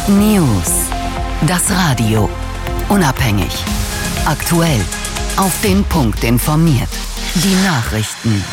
News. Das Radio. Unabhängig. Aktuell. Auf den Punkt informiert. Die Nachrichten.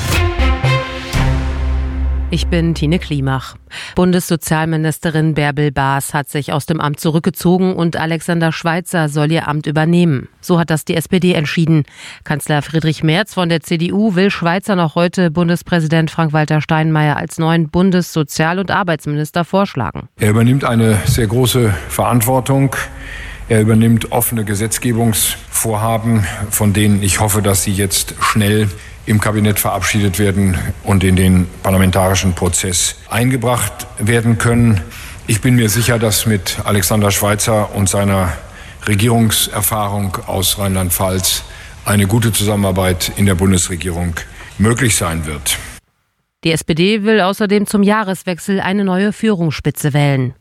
Ich bin Tine Klimach. Bundessozialministerin Bärbel Baas hat sich aus dem Amt zurückgezogen und Alexander Schweitzer soll ihr Amt übernehmen. So hat das die SPD entschieden. Kanzler Friedrich Merz von der CDU will Schweitzer noch heute Bundespräsident Frank-Walter Steinmeier als neuen Bundessozial- und Arbeitsminister vorschlagen. Er übernimmt eine sehr große Verantwortung. Er übernimmt offene Gesetzgebungsvorhaben, von denen ich hoffe, dass sie jetzt schnell im Kabinett verabschiedet werden und in den parlamentarischen Prozess eingebracht werden können. Ich bin mir sicher, dass mit Alexander Schweitzer und seiner Regierungserfahrung aus Rheinland-Pfalz eine gute Zusammenarbeit in der Bundesregierung möglich sein wird. Die SPD will außerdem zum Jahreswechsel eine neue Führungsspitze wählen.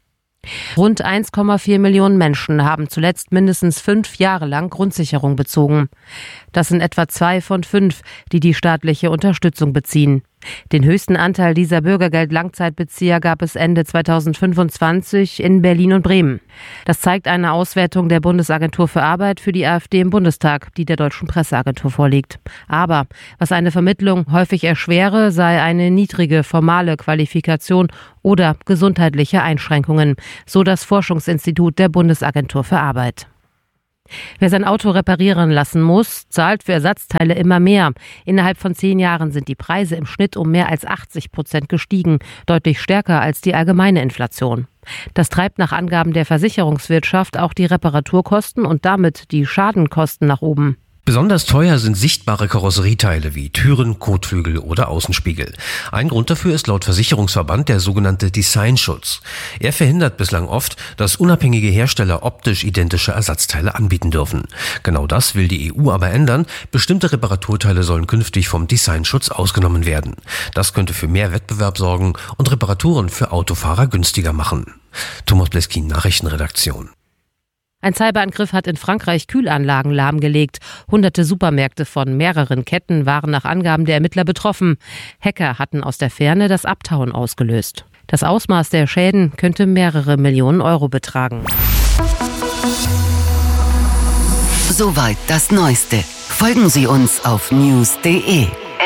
Rund 1,4 Millionen Menschen haben zuletzt mindestens 5 Jahre lang Grundsicherung bezogen. Das sind etwa 2 von 5, die staatliche Unterstützung beziehen. Den höchsten Anteil dieser Bürgergeld-Langzeitbezieher gab es Ende 2025 in Berlin und Bremen. Das zeigt eine Auswertung der Bundesagentur für Arbeit für die AfD im Bundestag, die der Deutschen Presseagentur vorliegt. Aber was eine Vermittlung häufig erschwere, sei eine niedrige formale Qualifikation oder gesundheitliche Einschränkungen, so das Forschungsinstitut der Bundesagentur für Arbeit. Wer sein Auto reparieren lassen muss, zahlt für Ersatzteile immer mehr. Innerhalb von 10 Jahren sind die Preise im Schnitt um mehr als 80% gestiegen, deutlich stärker als die allgemeine Inflation. Das treibt nach Angaben der Versicherungswirtschaft auch die Reparaturkosten und damit die Schadenkosten nach oben. Besonders teuer sind sichtbare Karosserieteile wie Türen, Kotflügel oder Außenspiegel. Ein Grund dafür ist laut Versicherungsverband der sogenannte Designschutz. Er verhindert bislang oft, dass unabhängige Hersteller optisch identische Ersatzteile anbieten dürfen. Genau das will die EU aber ändern. Bestimmte Reparaturteile sollen künftig vom Designschutz ausgenommen werden. Das könnte für mehr Wettbewerb sorgen und Reparaturen für Autofahrer günstiger machen. Thomas Bleskin, Nachrichtenredaktion. Ein Cyberangriff hat in Frankreich Kühlanlagen lahmgelegt. Hunderte Supermärkte von mehreren Ketten waren nach Angaben der Ermittler betroffen. Hacker hatten aus der Ferne das Abtauen ausgelöst. Das Ausmaß der Schäden könnte mehrere Millionen Euro betragen. Soweit das Neueste. Folgen Sie uns auf news.de.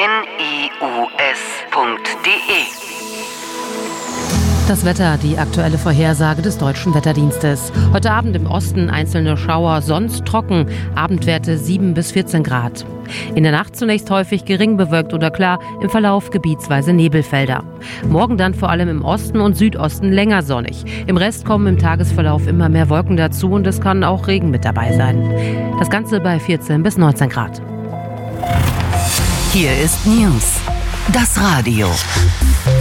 news.de. Das Wetter, die aktuelle Vorhersage des Deutschen Wetterdienstes. Heute Abend im Osten einzelne Schauer, sonst trocken, Abendwerte 7 bis 14 Grad. In der Nacht zunächst häufig gering bewölkt oder klar, im Verlauf gebietsweise Nebelfelder. Morgen dann vor allem im Osten und Südosten länger sonnig. Im Rest kommen im Tagesverlauf immer mehr Wolken dazu und es kann auch Regen mit dabei sein. Das Ganze bei 14 bis 19 Grad. Hier ist News. Das Radio.